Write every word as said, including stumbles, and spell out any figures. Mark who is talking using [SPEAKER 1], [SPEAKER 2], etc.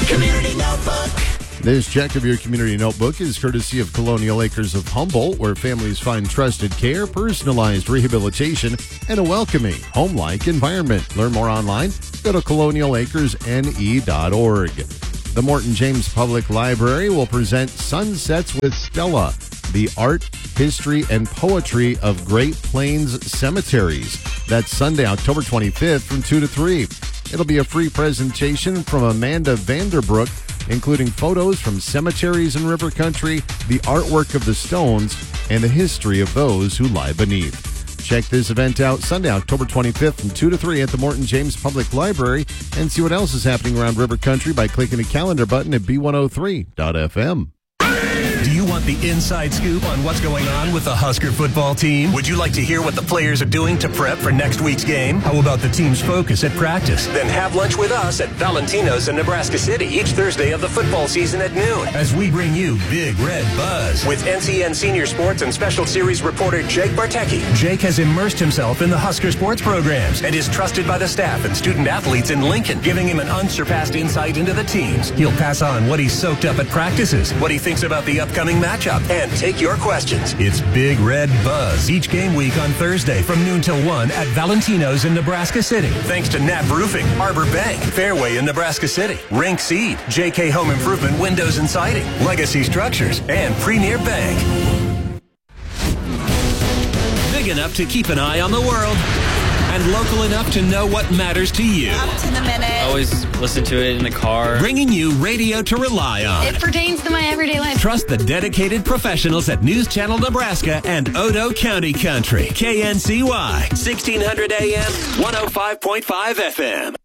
[SPEAKER 1] Community Notebook.
[SPEAKER 2] This check of your Community Notebook is courtesy of Colonial Acres of Humboldt, where families find trusted care, personalized rehabilitation, and a welcoming, home-like environment. Learn more online. Go to colonial acres n e dot org. The Morton James Public Library will present Sunsets with Stella, the art, history, and poetry of Great Plains cemeteries. That's Sunday, October twenty-fifth from two to three. It'll be a free presentation from Amanda Vanderbrook, including photos from cemeteries in River Country, the artwork of the stones, and the history of those who lie beneath. Check this event out Sunday, October twenty-fifth from two to three at the Morton James Public Library, and see what else is happening around River Country by clicking the calendar button at b one oh three dot f m.
[SPEAKER 3] Do you want the inside scoop on what's going on with the Husker football team? Would you like to hear what the players are doing to prep for next week's game? How about the team's focus at practice? Then have lunch with us at Valentino's in Nebraska City each Thursday of the football season at noon as we bring you Big Red Buzz with N C N Senior Sports and Special Series reporter Jake Bartecki. Jake has immersed himself in the Husker sports programs and is trusted by the staff and student athletes in Lincoln, giving him an unsurpassed insight into the teams. He'll pass on what he's soaked up at practices, what he thinks about the upcoming matchup, and take your questions. It's Big Red Buzz each game week on Thursday from noon till one at Valentino's in Nebraska City. Thanks to Nap Roofing, Arbor Bank, Fairway in Nebraska City, Rink Seed, J K Home Improvement Windows and Siding, Legacy Structures, and Premier Bank. Big enough to keep an eye on the world and local enough to know what matters to you.
[SPEAKER 4] Up to the minute.
[SPEAKER 5] Always listen to it in the car.
[SPEAKER 3] Bringing you radio to rely on.
[SPEAKER 4] It pertains to my everyday life.
[SPEAKER 3] Trust the dedicated professionals at News Channel Nebraska and Odo County Country. K N C Y, sixteen hundred A M, one oh five point five F M.